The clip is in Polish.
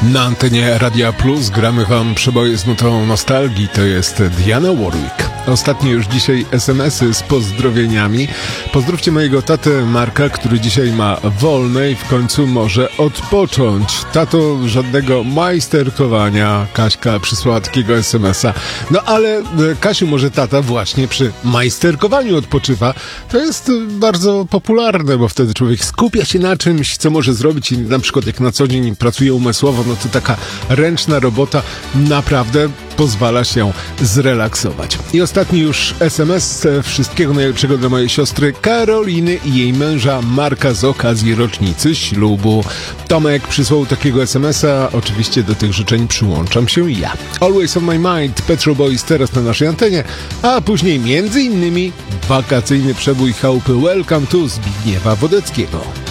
Na antenie Radia Plus gramy wam przeboje z nutą nostalgii. To jest Diana Warwick. Ostatnie już dzisiaj SMS-y z pozdrowieniami. Pozdrówcie mojego tatę Marka, który dzisiaj ma wolne i w końcu może odpocząć. Tato, żadnego majsterkowania. Kaśka przysłała takiego SMS-a. No ale Kasiu, może tata właśnie przy majsterkowaniu odpoczywa. To jest bardzo popularne, bo wtedy człowiek skupia się na czymś, co może zrobić i na przykład jak na co dzień pracuje umysłowo, no to taka ręczna robota naprawdę pozwala się zrelaksować. I ostatni już SMS. Wszystkiego najlepszego dla mojej siostry Karoliny i jej męża Marka z okazji rocznicy ślubu. Tomek przysłał takiego SMS-a. Oczywiście do tych życzeń przyłączam się ja. Always on my mind, Petrol Boys teraz na naszej antenie, a później między innymi wakacyjny przebój chałupy Welcome to Zbigniewa Wodeckiego.